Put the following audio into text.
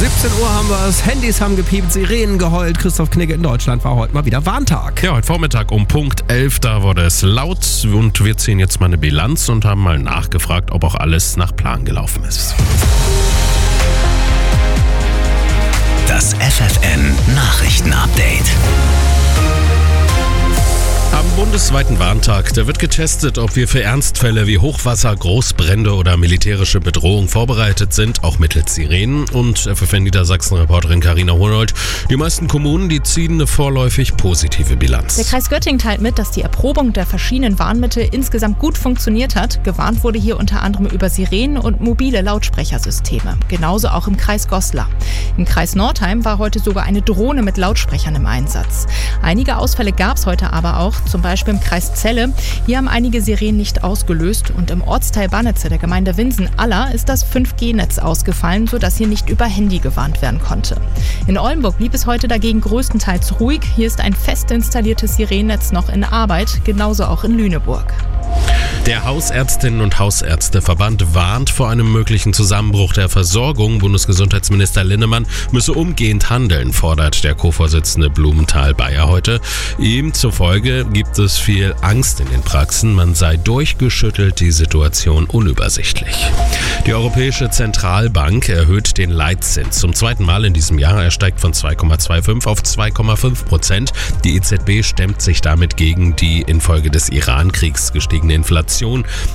17 Uhr haben wir es, Handys haben gepiept, Sirenen geheult. Christoph Knigge in Deutschland war heute mal wieder Warntag. Ja, heute Vormittag um Punkt 11, da wurde es laut und wir ziehen jetzt mal eine Bilanz und haben mal nachgefragt, ob auch alles nach Plan gelaufen ist. Das FFN-Nachrichten-Update. Am bundesweiten Warntag, da wird getestet, ob wir für Ernstfälle wie Hochwasser, Großbrände oder militärische Bedrohung vorbereitet sind, auch mittels Sirenen. Und FFN Niedersachsen-Reporterin Carina Honold, die meisten Kommunen, die ziehen eine vorläufig positive Bilanz. Der Kreis Göttingen teilt mit, dass die Erprobung der verschiedenen Warnmittel insgesamt gut funktioniert hat. Gewarnt wurde hier unter anderem über Sirenen und mobile Lautsprechersysteme. Genauso auch im Kreis Goslar. Im Kreis Nordheim war heute sogar eine Drohne mit Lautsprechern im Einsatz. Einige Ausfälle gab es heute aber auch, zum Beispiel im Kreis Celle. Hier haben einige Sirenen nicht ausgelöst und im Ortsteil Bannitze der Gemeinde Winsen-Aller ist das 5G-Netz ausgefallen, sodass hier nicht über Handy gewarnt werden konnte. In Oldenburg blieb es heute dagegen größtenteils ruhig. Hier ist ein fest installiertes Sirenennetz noch in Arbeit, genauso auch in Lüneburg. Der Hausärztinnen- und Hausärzteverband warnt vor einem möglichen Zusammenbruch der Versorgung. Bundesgesundheitsminister Linnemann müsse umgehend handeln, fordert der Co-Vorsitzende Blumenthal-Bayer heute. Ihm zufolge gibt es viel Angst in den Praxen. Man sei durchgeschüttelt, die Situation unübersichtlich. Die Europäische Zentralbank erhöht den Leitzins zum zweiten Mal in diesem Jahr. Er steigt von 2,25 auf 2,5%. Die EZB stemmt sich damit gegen die infolge des Iran-Kriegs gestiegene Inflation.